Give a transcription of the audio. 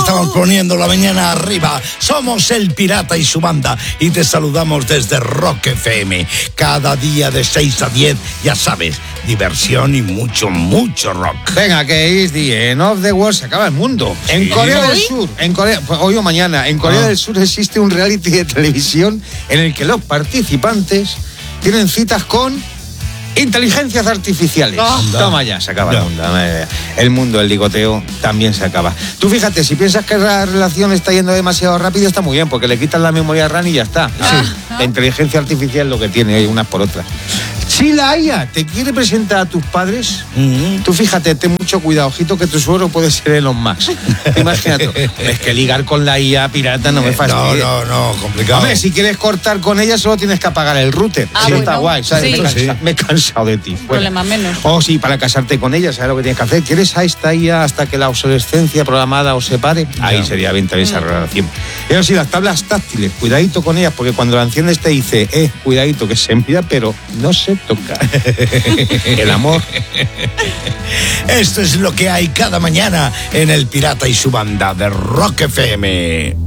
estamos poniendo la mañana arriba. Somos El Pirata y su banda y te saludamos desde Rock FM. Cada día de 6 a 10, ya sabes, diversión y mucho, mucho rock. Venga, que es the end of the world, se acaba el mundo. Sí. En Corea del Sur, hoy o mañana, en Corea del Sur existe un reality de televisión en el que los participantes tienen citas con inteligencias artificiales. Toma ya, se acaba el mundo. El mundo, el ligoteo, también se acaba. Tú fíjate, si piensas que la relación está yendo demasiado rápido, está muy bien, porque le quitas la memoria RAM y ya está. Sí. La inteligencia artificial lo que tiene, unas por otras. Si la IA te quiere presentar a tus padres, tú fíjate, ten mucho cuidado, ojito, que tu suegro puede ser Elon Musk. Imagínate, es que ligar con la IA pirata no me fastidia. No, complicado. Hombre, si quieres cortar con ella, solo tienes que apagar el router. Sí, bueno, está guay, ¿sabes? Sí. Me he cansado de ti. Problema menos. O sí, para casarte con ella, ¿sabes lo que tienes que hacer? ¿Quieres a esta IA hasta que la obsolescencia programada os separe? Ahí sería bien también esa relación. Pero sí, las tablas táctiles, cuidadito con ellas, porque cuando la enciendes te dice, cuidadito, que se mira, pero no se toca. El amor. Esto es lo que hay cada mañana en El Pirata y su banda de Rock FM.